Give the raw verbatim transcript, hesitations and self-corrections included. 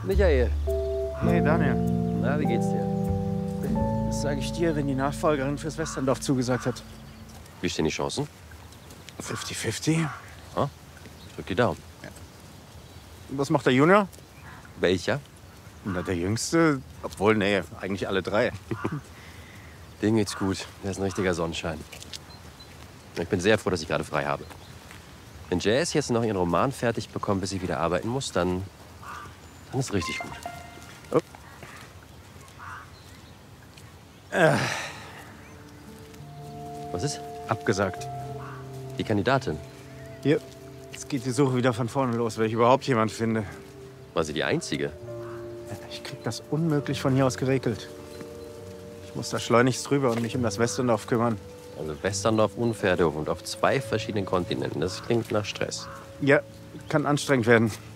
Michael, Hey Daniel, na, wie geht's dir? das sage ich dir, wenn die Nachfolgerin fürs Westerndorf zugesagt hat. Wie stehen die Chancen? fünfzig fünfzig. Ha? Drück die Daumen. Was macht der Junior? Welcher? Na, der Jüngste. Obwohl, nee, eigentlich alle drei. Denen geht's gut. Der ist ein richtiger Sonnenschein. Ich bin sehr froh, dass ich gerade frei habe. Wenn Jazz jetzt noch ihren Roman fertig bekommt, bis sie wieder arbeiten muss, dann, dann ist richtig gut. Oh. Äh. Was ist? Abgesagt. Die Kandidatin. Hier, jetzt geht die Suche wieder von vorne los, wenn ich überhaupt jemand finde. War sie die Einzige? Ich krieg das unmöglich von hier aus geregelt. Ich muss da schleunigst drüber und mich um das Westerndorf kümmern. Also Westerndorf Unpferdehof und auf zwei verschiedenen Kontinenten. Das klingt nach Stress. Ja, kann anstrengend werden.